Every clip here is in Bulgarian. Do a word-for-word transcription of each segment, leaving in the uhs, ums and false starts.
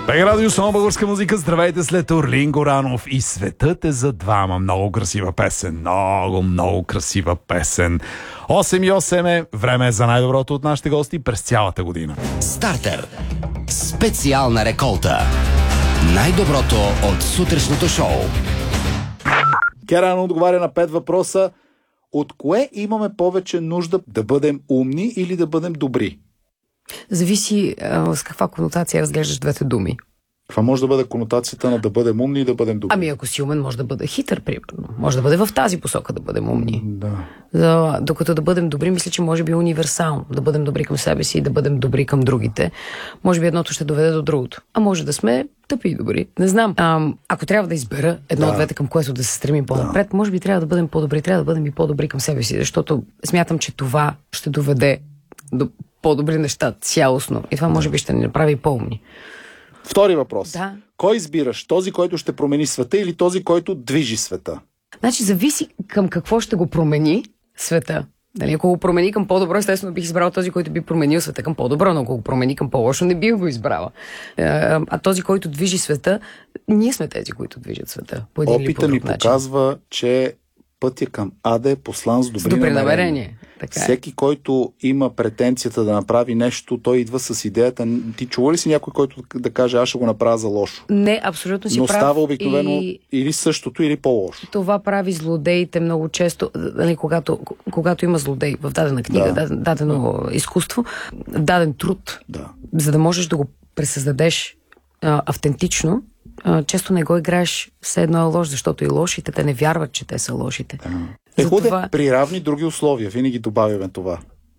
Бега радио, само българска музика. Здравейте, след Орлин Горанов и Светът е за двама. Много красива песен. Много, много красива песен. осем и осем е. Време е за най-доброто от нашите гости през цялата година. Стартер. Специална реколта. Най-доброто от сутрешното шоу. Керан отговаря на пет въпроса. От кое имаме повече нужда, да бъдем умни или да бъдем добри? Зависи а, с каква конотация разглеждаш двете думи. Това може да бъде конотацията на да бъдем умни и да бъдем добри. Ами ако си умен, може да бъде хитър, примерно. Може да бъде в тази посока да бъдем умни. Да. За, докато да бъдем добри, мисля, че може би е универсално. Да бъдем добри към себе си и да бъдем добри към другите. Може би едното ще доведе до другото. А може да сме тъпи и добри. Не знам. А, ако трябва да избера едно Да. от двете, към което да се стремим по-напред, да. може би трябва да бъдем по-добри. Трябва да бъдем и по-добри към себе си, защото смятам, че това ще доведе до по-добри неща цялостно. И това може би ще ни направи по-умни. Втори въпрос. Да. Кой избираш? Този, който ще промени света или този, който движи света? Значи зависи към какво ще го промени света. Дали, ако го промени към по-добро, естествено бих избрал този, който би променил света към по-добро, но ако го промени към по-лошо, не бих го избрала. А този, който движи света, ние сме тези, които движат света. По един или по Опита друг ми начин. показва, че пътя към ада е послан с добри, С добри намерения. намерения. Така е. Всеки, който има претенцията да направи нещо, той идва с идеята. Ти чува ли си някой, който да каже, аз ще го направя за лошо? Не, абсолютно си Но прав. става обикновено И или същото, или по-лошо. това прави злодеите много често, нали, когато, когато има злодей в дадена книга, Да. даден, дадено изкуство, даден труд, Да. за да можеш да го пресъздадеш а, автентично, а, често не го играеш все едно е лош, защото и лошите те не вярват, че те са лошите. Е, худе, Затова- при равни други условия. Винаги добавяме това.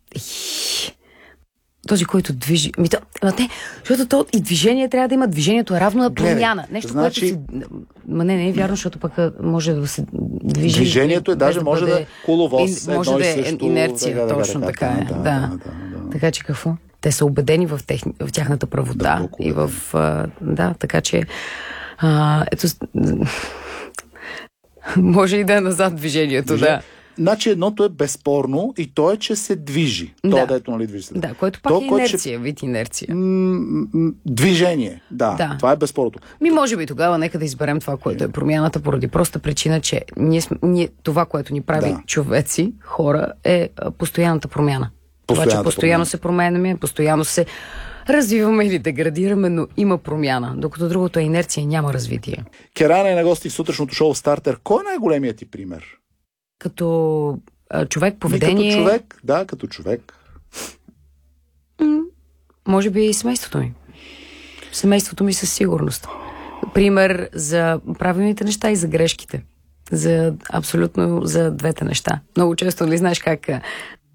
Този, който движи... Ми то, ама те, защото то и движение трябва да има. Движението е равно на Гледай, промяна. Нещо, значи- което си... Ма не, не е вярно, защото пък а, може да се движи... Движението е, без даже може да е коловоз, ин- може едно и да е също, инерция, ръка, точно ръка, така е. да, Да, да, да, да. Така че какво? Те са убедени в, техни... в тяхната правота. Дълбоко И в... А, да, така че... А, ето... с- може и да е назад движението, Движи- да. Значи едното е безспорно и то е, че се движи. Да. То, дето нали движи се. Да, което пак То, е което ще- инерция, вид инерция. М- м- Движение. Да, Да. това е безспорното. Ми, може би тогава нека да изберем това, което е промяната, поради проста причина, че ние, сме- ние, това, което ни прави Да. човеци, хора, е а, постоянната промяна. Това, че Постоянната постоянно промяна. се променяме, постоянно се развиваме или деградираме, но има промяна. Докато другото е инерция, няма развитие. Керана е на гости в сутрешното шоу Стартер. Кой е най-големият ти пример? Като а, човек, Ми поведение, като човек? Да, като човек. може би и семейството ми. Семейството ми със сигурност. Пример за правилните неща и за грешките. За абсолютно за двете неща. Много често ли знаеш как а,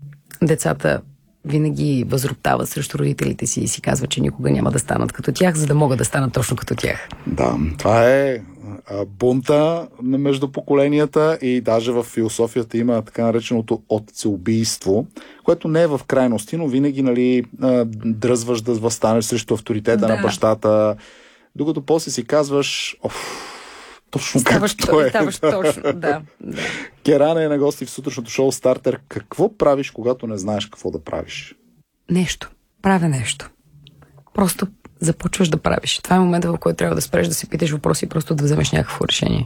децата винаги възроптават срещу родителите си и си казват, че никога няма да станат като тях, за да могат да станат точно като тях. Да, това е а, бунта на между поколенията и даже в философията има така нареченото отцеубийство, което не е в крайности, но винаги нали, а, дръзваш да възстанеш срещу авторитета Да. на бащата, докато после си казваш оф, точно Ставаш, както е. ставаш точно, да. да. Керана е на гости в сутрешното шоу Стартер. Какво правиш, когато не знаеш какво да правиш? Нещо. Правя нещо. Просто започваш да правиш. Това е момента, в който трябва да спреш да си питаш въпроси и просто да вземеш някакво решение.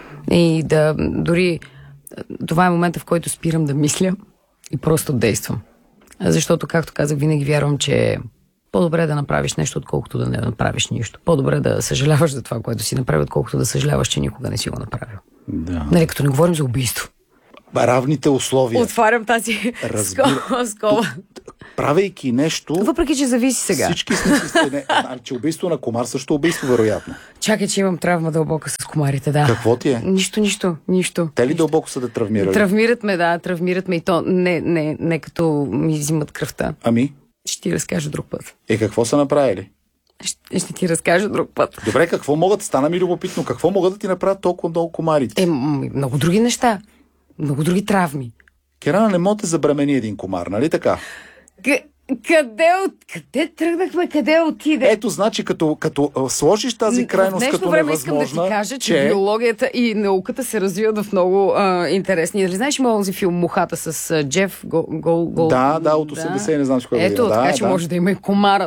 И да дори това е момента, в който спирам да мисля и просто действам. Защото, както казах, винаги вярвам, че по-добре да направиш нещо, отколкото да не направиш нищо. По-добре да съжаляваш за това, което си направил, отколкото да съжаляваш, че никога не си го направил. Да. Нали, като не говорим за убийство. Равните условия. Отварям тази Разбира- скоба. Правейки нещо, Въпреки, че зависи сега. всички сме си сте- не, а, че убийство на комар също убийство, вероятно. Чакай, че имам травма дълбока с комарите, да. Какво ти е? Нищо, нищо, нищо. Те ли дълбоко са да травмирали? Травмират ме, да, травмират ме и то не, не, не като ми взимат кръвта. Ами? Ще ти разкажа друг път. Е, какво са направили? Ще, ще ти разкажа друг път. Добре, какво могат? Стана ми любопитно. Какво могат да ти направят толкова много комарите? Е, м- много други неща. Много други травми. Керана, не може да забрамени един комар, нали така? К- къде, от... къде тръгнахме, къде отиде? Ето, значи, като, като а, сложиш тази В крайност днешно като време искам невъзможна, да ти кажа, че, биологията и науката се развиват в много а, интересни. Дали знаеш има онзи филм "Мухата" с а, Джеф Гол... Гол, Гол... Да, да, от осемдесет, не знам с кой Ето, година. така Да, че да. може да има и комарът.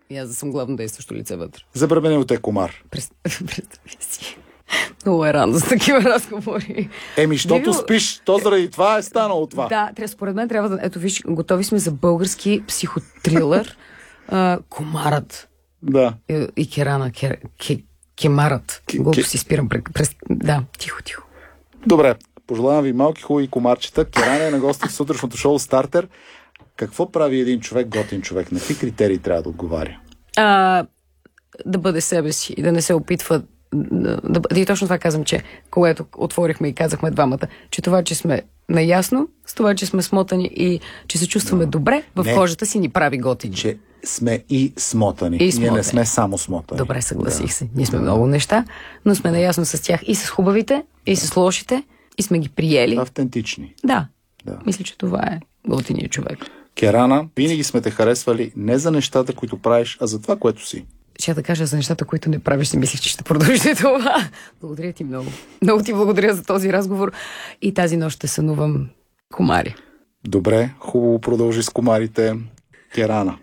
И аз да съм главно действащо лице вътре. Забременил те комар. Представи си. Много е рано за такива разговори. Еми, щото Дивил... спиш, то заради това е станало това. Да, трябва, според мен трябва да... Ето виж, готови сме за български психотрилър. а, комарът. Да. И, и керана. Кер, ке, кемарът. Ке, Голко ке... си спирам. През... Да, тихо, тихо. Добре, пожелавам ви малки хубави комарчета. Керана е на гости в сутрешното шоу Стартер. Какво прави един човек готин човек? На какви критерии трябва да отговаря? А, да бъде себе си и да не се опитва да, да, и точно това казвам, че когато отворихме и казахме двамата, че това, че сме наясно, с това, че сме смотани и че се чувстваме добре в не, кожата си, ни прави готини. Че сме и смотани. И Ние не сме само смотани. Добре, съгласих да. се. Ние сме да. много неща, но сме наясно с тях и с хубавите, и с лошите, и сме ги приели. Автентични. Да. да. Мисля, че това е готиният човек. Керана, винаги сме те харесвали не за нещата, които правиш, а за това, което си. Ще да кажа за нещата, които не правиш, си мислих, че ще продължи това. Благодаря ти много. Много ти благодаря за този разговор и тази нощ ще сънувам комари. Добре, хубаво продължи с комарите. Керана.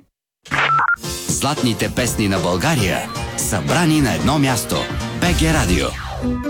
Златните песни на България, събрани на едно място. БГ Радио.